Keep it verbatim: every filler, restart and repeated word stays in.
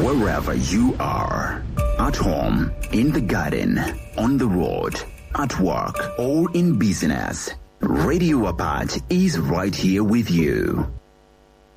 Wherever you are, at home, in the garden, on the road, at work, or in business, Radio Apart is right here with you.